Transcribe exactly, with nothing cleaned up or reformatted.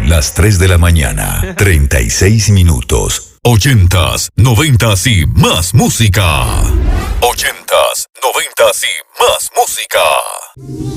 Las tres de la mañana, treinta y seis minutos. Ochentas, noventas y más música. Ochentas, noventas y más música.